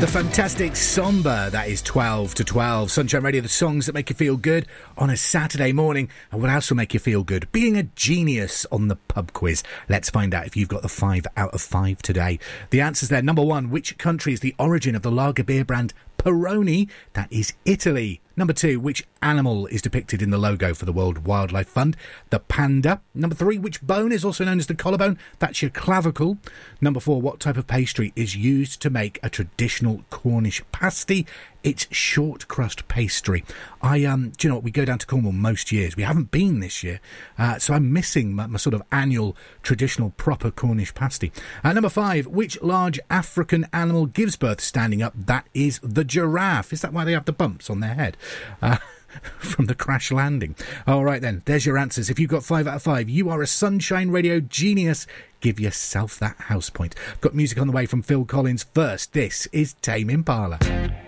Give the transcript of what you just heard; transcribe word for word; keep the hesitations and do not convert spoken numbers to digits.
The fantastic Somber, that is twelve to twelve. Sunshine Radio, the songs that make you feel good on a Saturday morning. And what else will make you feel good? Being a genius on the pub quiz. Let's find out if you've got the five out of five today. The answer's there. Number one, which country is the origin of the lager beer brand Peroni? That is Italy. Number two, which animal is depicted in the logo for the World Wildlife Fund? The panda. Number three, which bone is also known as the collarbone? That's your clavicle. Number four, what type of pastry is used to make a traditional Cornish pasty? It's short crust pastry. I um, do you know what? We go down to Cornwall most years. We haven't been this year, uh, so I'm missing my, my sort of annual traditional proper Cornish pasty. Uh, number five, which large African animal gives birth standing up? That is the giraffe. Is that why they have the bumps on their head? Uh, from the crash landing. All right then, there's your answers. If you've got five out of five, you are a Sunshine Radio genius. Give yourself that house point. Got music on the way from Phil Collins. First, this is Tame Impala.